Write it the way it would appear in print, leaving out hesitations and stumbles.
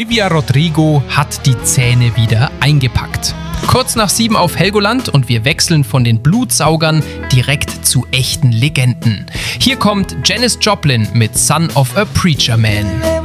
Olivia Rodrigo hat die Zähne wieder eingepackt. Kurz nach 7 auf Helgoland und wir wechseln von den Blutsaugern direkt zu echten Legenden. Hier kommt Janis Joplin mit Son of a Preacher Man.